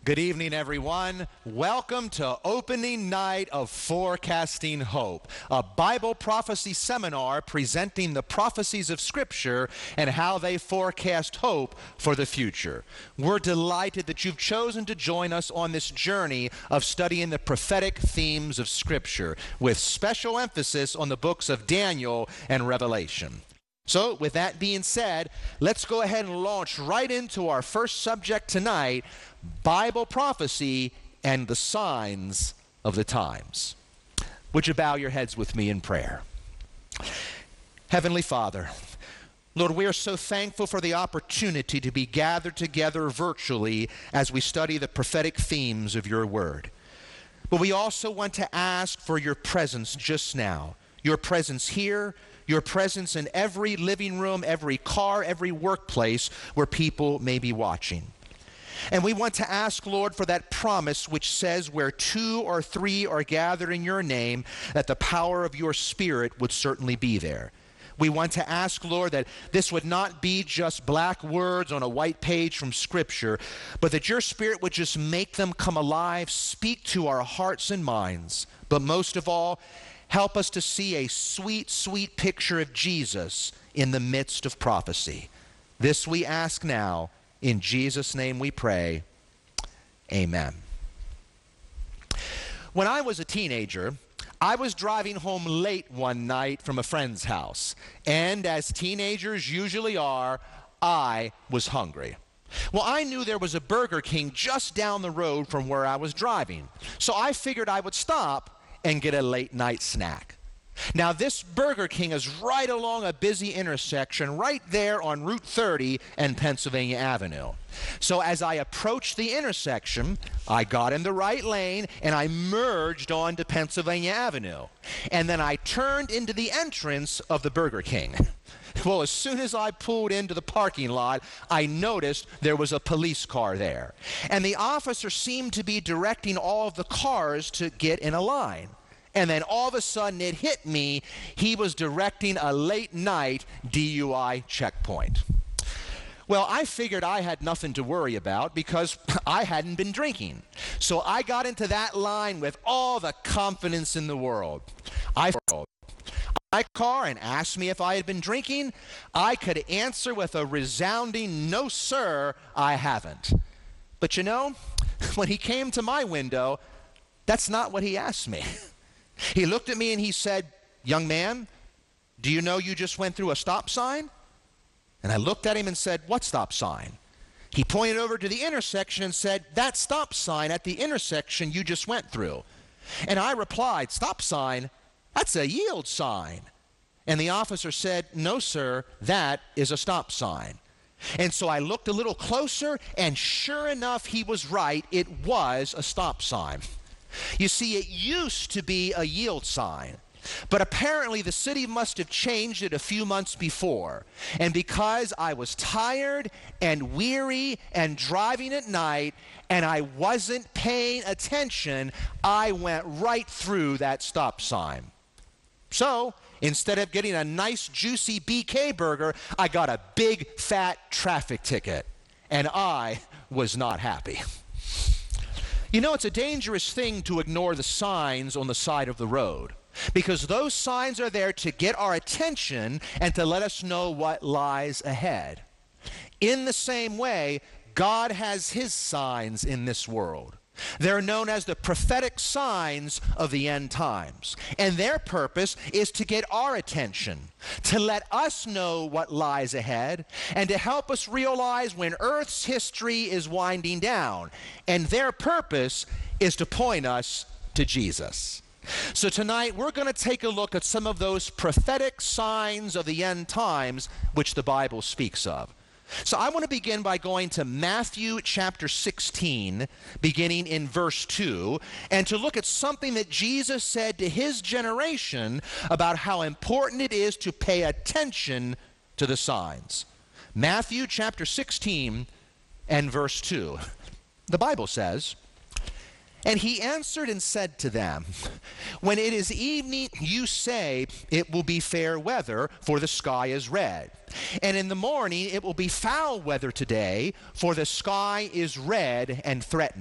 Good evening, everyone. Welcome to opening night of Forecasting Hope, a Bible prophecy seminar presenting the prophecies of Scripture and how they forecast hope for the future. We're delighted that you've chosen to join us on this journey of studying the prophetic themes of Scripture, with special emphasis on the books of Daniel and Revelation. So, with that being said, let's go ahead and launch right into our first subject tonight, Bible prophecy and the signs of the times. Would you bow your heads with me in prayer? Heavenly Father, Lord, we are so thankful for the opportunity to be gathered together virtually as we study the prophetic themes of your word. But we also want to ask for your presence just now, your presence here, your presence in every living room, every car, every workplace where people may be watching. And we want to ask, Lord, for that promise which says where 2 or 3 are gathered in your name, that the power of your Spirit would certainly be there. We want to ask, Lord, that this would not be just black words on a white page from Scripture, but that your Spirit would just make them come alive, speak to our hearts and minds. But most of all, help us to see a sweet, sweet picture of Jesus in the midst of prophecy. This we ask now. In Jesus' name we pray. Amen. When I was a teenager, I was driving home late one night from a friend's house. And as teenagers usually are, I was hungry. Well, I knew there was a Burger King just down the road from where I was driving. So I figured I would stop and get a late night snack. Now, this Burger King is right along a busy intersection right there on Route 30 and Pennsylvania Avenue. So as I approached the intersection, I got in the right lane and I merged onto Pennsylvania Avenue. And then I turned into the entrance of the Burger King. Well, as soon as I pulled into the parking lot, I noticed there was a police car there. And the officer seemed to be directing all of the cars to get in a line. And then all of a sudden it hit me, he was directing a late night DUI checkpoint. Well, I figured I had nothing to worry about because I hadn't been drinking. So I got into that line with all the confidence in the world. I my car and asked me if I had been drinking. I could answer with a resounding, "No, sir, I haven't." But you know, when he came to my window, that's not what he asked me. He looked at me and he said, "Young man, do you know you just went through a stop sign?" And I looked at him and said, "What stop sign?" He pointed over to the intersection and said, "That stop sign at the intersection you just went through." And I replied, "Stop sign? That's a yield sign." And the officer said, "No, sir, that is a stop sign." And so I looked a little closer, and sure enough, he was right. It was a stop sign. You see, it used to be a yield sign, but apparently the city must have changed it a few months before. And because I was tired and weary and driving at night and I wasn't paying attention, I went right through that stop sign. So instead of getting a nice juicy BK burger, I got a big fat traffic ticket, and I was not happy. You know, it's a dangerous thing to ignore the signs on the side of the road, because those signs are there to get our attention and to let us know what lies ahead. In the same way, God has his signs in this world. They're known as the prophetic signs of the end times. And their purpose is to get our attention, to let us know what lies ahead, and to help us realize when Earth's history is winding down. And their purpose is to point us to Jesus. So tonight we're going to take a look at some of those prophetic signs of the end times which the Bible speaks of. So I want to begin by going to Matthew chapter 16, beginning in verse 2, and to look at something that Jesus said to his generation about how important it is to pay attention to the signs. Matthew chapter 16 and verse 2. The Bible says, "And he answered and said to them, When it is evening, you say, it will be fair weather, for the sky is red. And in the morning, it will be foul weather today, for the sky is red and threatening.